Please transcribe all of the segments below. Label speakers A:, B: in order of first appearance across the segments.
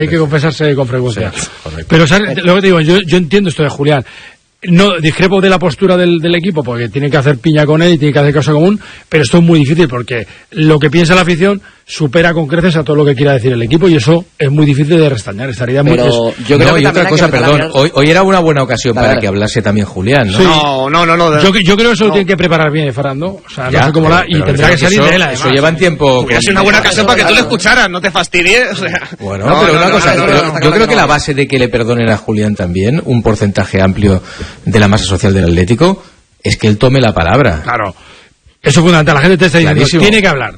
A: Hay que confesarse con frecuencia.
B: Sí,
A: pero ¿sabes lo que te digo? Yo entiendo esto de Julián. No discrepo de la postura del equipo porque tiene que hacer piña con él y tiene que hacer cosa común, pero esto es muy difícil porque lo que piensa la afición supera con creces a todo lo que quiera decir el equipo y eso es muy difícil de restañar. Estaría muy...
C: Yo creo que
B: y otra cosa, perdón, hoy era una buena ocasión para que hablase también Julián, ¿no?
A: Sí.
C: No.
A: Yo creo que eso lo tiene que preparar bien Fernando, o sea, no sé cómo y tendrá que salir de él.
B: Eso llevan tiempo...
C: Hubiera sido una buena ocasión para que tú le escucharas, no te fastidies. O sea,
B: bueno, pero una cosa, yo creo que la base de que le perdonen a Julián también, un porcentaje amplio de la masa social del Atlético, es que él tome la palabra.
A: Claro. Eso es fundamental. La gente te está diciendo,
B: clarísimo.
A: tiene que hablar.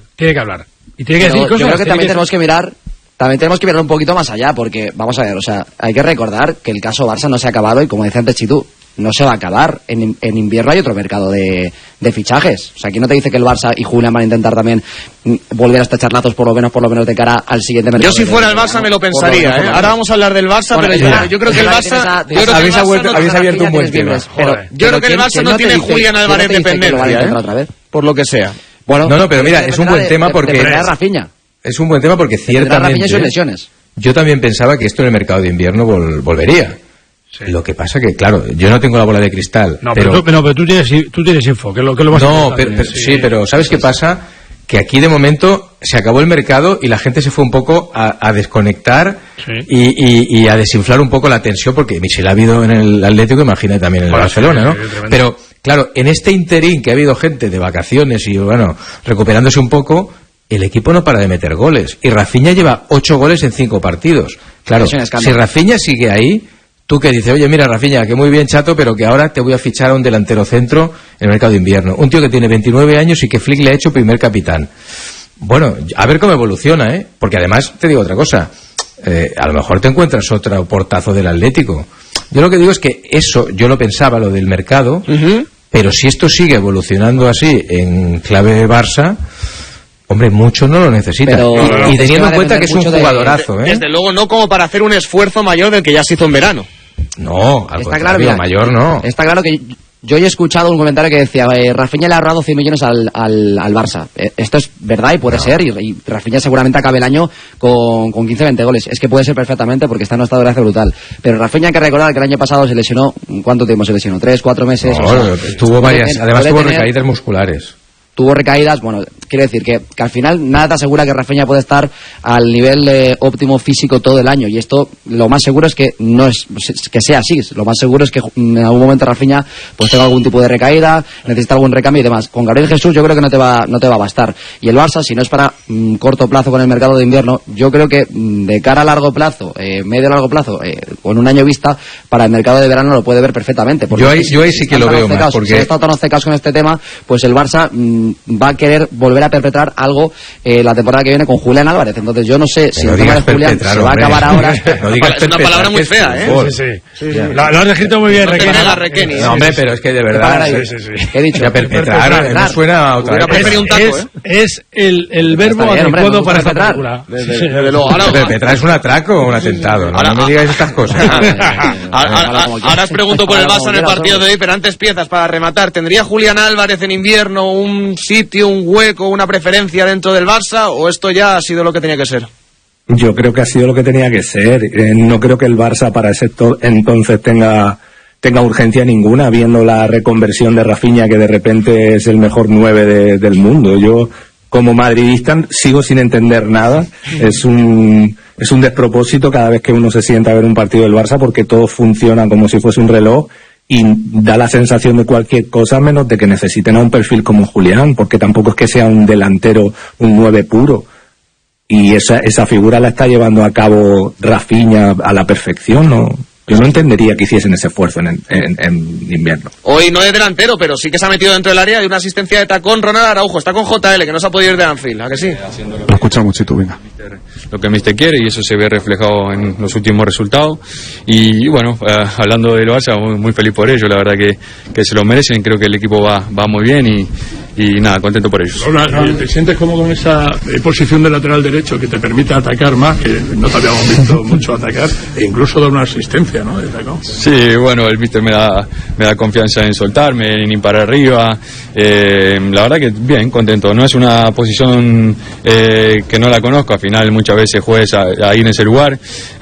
A: Y tiene que decir cosas.
C: Yo creo que también tenemos que mirar un poquito más allá, porque, vamos a ver, o sea, hay que recordar que el caso Barça no se ha acabado y, como decía antes Chitu, no se va a acabar. En invierno hay otro mercado de fichajes. O sea, aquí no te dice que el Barça y Julián van a intentar también volver a estar charlatos por lo menos de cara al siguiente mercado.
D: Yo si fuera el Barça me lo pensaría, ¿eh? Ahora vamos a hablar del Barça, bueno, pero yo creo que el Barça...
B: Habéis abierto un buen tema.
D: Yo creo que el Barça no tiene Julián Álvarez dependencia, por lo que sea.
C: Bueno,
B: no, pero mira, es un buen tema porque...
C: Rafinha.
B: Es un buen tema porque ciertamente...
C: lesiones.
B: Yo también pensaba que esto en el mercado de invierno volvería. Sí. Lo que pasa que, claro, yo no tengo la bola de cristal.
A: No, pero tú tienes info, que lo más importante.
B: Sí, pero ¿sabes qué pasa? Que aquí de momento se acabó el mercado y la gente se fue un poco a desconectar y a desinflar un poco la tensión, porque si la ha habido en el Atlético, imagínate también en el Barcelona, ¿no? Pero, claro, en este interín que ha habido gente de vacaciones y, bueno, recuperándose un poco, el equipo no para de meter goles. Y Rafinha lleva 8 goles en 5 partidos. Claro, si Rafinha sigue ahí... Tú que dices, oye, mira, Rafinha, que muy bien, chato, pero que ahora te voy a fichar a un delantero centro en el mercado de invierno. Un tío que tiene 29 años y que Flick le ha hecho primer capitán. Bueno, a ver cómo evoluciona, ¿eh? Porque además, te digo otra cosa, a lo mejor te encuentras otro portazo del Atlético. Yo lo que digo es que eso, yo lo pensaba, lo del mercado, pero si esto sigue evolucionando así en clave Barça... Hombre, mucho no lo necesita. Y teniendo en cuenta que es un jugadorazo, ¿eh?
D: Desde luego no como para hacer un esfuerzo mayor del que ya se hizo en verano.
B: No, al contrario, mayor no.
C: Está claro que yo he escuchado un comentario que decía Rafinha le ha ahorrado 100 millones al Barça. Esto es verdad y puede ser, y Rafinha seguramente acabe el año con 15-20 goles. Es que puede ser perfectamente porque está en un estado de gracia brutal. Pero Rafinha hay que recordar que el año pasado se lesionó. ¿Cuánto tiempo se lesionó? ¿3-4 meses?
B: No, o sea, tuvo varias, además tuvo recaídas musculares.
C: Tuvo recaídas, bueno, quiero decir que al final nada te asegura que Rafinha puede estar al nivel óptimo físico todo el año, y esto lo más seguro es que no es que sea así. Lo más seguro es que en algún momento Rafinha pues tenga algún tipo de recaída, necesita algún recambio y demás. Con Gabriel Jesús yo creo que no te va a bastar, y el Barça, si no es para corto plazo con el mercado de invierno, yo creo que de cara a largo plazo, medio largo plazo, con un año vista, para el mercado de verano lo puede ver perfectamente.
B: Yo ahí sí que lo veo más, porque
C: si he estado tan obcecados con este tema, pues el Barça va a querer volver a perpetrar algo la temporada que viene con Julián Álvarez. Entonces yo no sé si el tema de Julián se va a acabar ahora.
D: No digas, es una palabra muy fea, ¿eh?
A: Sí. Lo has descrito muy bien,
D: Requeni.
B: No, hombre, pero es que de verdad...
C: ¿Qué he dicho?
B: Perpetrar, no suena a otra vez.
A: Es el verbo adecuado para esta película.
B: Perpetrar es un atraco o un atentado. No me digáis estas cosas.
D: Ahora os pregunto por el Barça en el partido de hoy, pero antes piezas para rematar. ¿Tendría Julián Álvarez en invierno un sitio, un hueco, una preferencia dentro del Barça, o esto ya ha sido lo que tenía que ser?
E: Yo creo que ha sido lo que tenía que ser. No creo que el Barça para ese entonces tenga urgencia ninguna, viendo la reconversión de Rafinha, que de repente es el mejor 9 del mundo. Yo, como madridista, sigo sin entender nada. Es un despropósito cada vez que uno se sienta a ver un partido del Barça, porque todo funciona como si fuese un reloj y da la sensación de cualquier cosa menos de que necesiten a un perfil como Julián, porque tampoco es que sea un delantero, un 9 puro. Y esa figura la está llevando a cabo Rafinha a la perfección, ¿no? Yo no entendería que hiciesen ese esfuerzo en invierno.
D: Hoy no es delantero, pero sí que se ha metido dentro del área y una asistencia de tacón. Ronald Araujo está con JL, que no se ha podido ir de Anfield, ¿a que sí?
F: Lo escuchamos, Chitu, venga. Lo que el míster quiere, y eso se ve reflejado en los últimos resultados. Y bueno, hablando del Barça, muy feliz por ello. La verdad que se lo merecen. Creo que el equipo va muy bien y nada, contento por ellos.
G: ¿Te sientes como con esa posición de lateral derecho que te permite atacar más, que no te habíamos visto mucho atacar, e incluso dar una asistencia, ¿no?
F: Sí, bueno, el míster me da confianza en soltarme, en ir para arriba. La verdad que bien, contento. No es una posición que no la conozco, al final muchas veces juegues ahí en ese lugar.